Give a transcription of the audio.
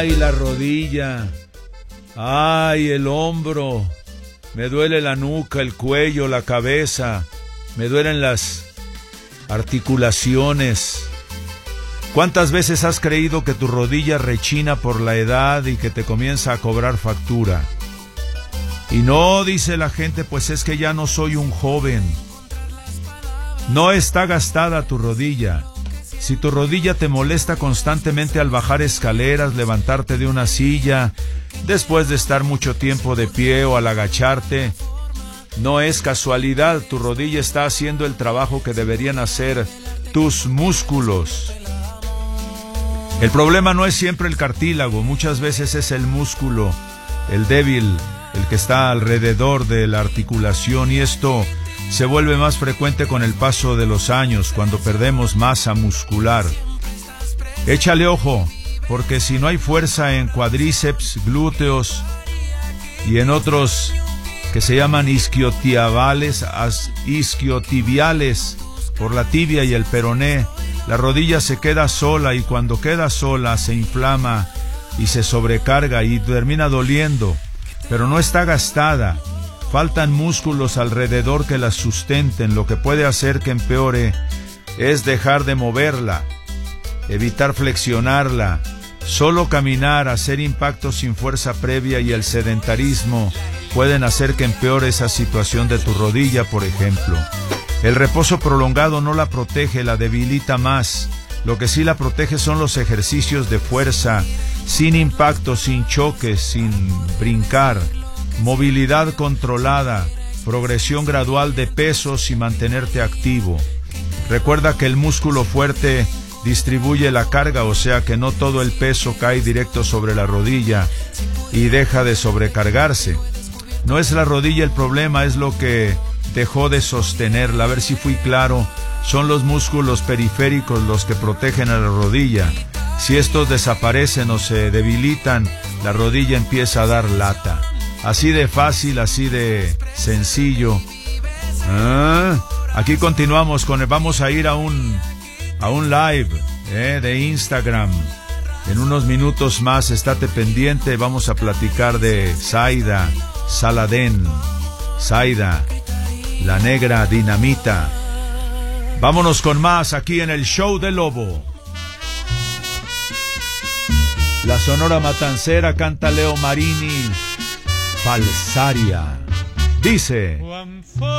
Ay, la rodilla. Ay, el hombro. Me duele la nuca, el cuello, la cabeza. Me duelen las articulaciones. ¿Cuántas veces has creído que tu rodilla rechina por la edad y que te comienza a cobrar factura? Y no, dice la gente, pues es que ya no soy un joven. No está gastada tu rodilla. Si tu rodilla te molesta constantemente al bajar escaleras, levantarte de una silla, después de estar mucho tiempo de pie o al agacharte, no es casualidad, tu rodilla está haciendo el trabajo que deberían hacer tus músculos. El problema no es siempre el cartílago, muchas veces es el músculo, el débil, el que está alrededor de la articulación, y esto se vuelve más frecuente con el paso de los años, cuando perdemos masa muscular. Échale ojo, porque si no hay fuerza en cuádriceps, glúteos y en otros que se llaman isquiotibiales, por la tibia y el peroné, la rodilla se queda sola, y cuando queda sola se inflama y se sobrecarga y termina doliendo, pero no está gastada. Faltan músculos alrededor que la sustenten. Lo que puede hacer que empeore es dejar de moverla, evitar flexionarla, solo caminar, hacer impactos sin fuerza previa, y el sedentarismo pueden hacer que empeore esa situación de tu rodilla, por ejemplo. El reposo prolongado no la protege, la debilita más. Lo que sí la protege son los ejercicios de fuerza, sin impacto, sin choques, sin brincar. Movilidad controlada, progresión gradual de pesos y mantenerte activo. Recuerda que el músculo fuerte distribuye la carga, o sea que no todo el peso cae directo sobre la rodilla y deja de sobrecargarse. No es la rodilla el problema, es lo que dejó de sostenerla. A ver si fui claro, son los músculos periféricos los que protegen a la rodilla. Si estos desaparecen o se debilitan, la rodilla empieza a dar lata. Así de fácil, así de sencillo. Aquí continuamos vamos a ir a un live de Instagram. En unos minutos más, estate pendiente, vamos a platicar de Zaida Saladén, Zaida, la negra dinamita. Vámonos con más aquí en el Show del Lobo. La Sonora Matancera canta Leo Marini, Falsaria. Dice: